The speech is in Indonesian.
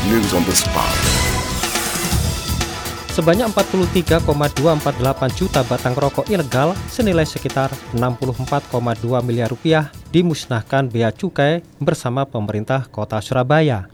News on the spot. Sebanyak 43,248 juta batang rokok ilegal senilai sekitar 64,2 miliar rupiah dimusnahkan Bea Cukai bersama pemerintah Kota Surabaya.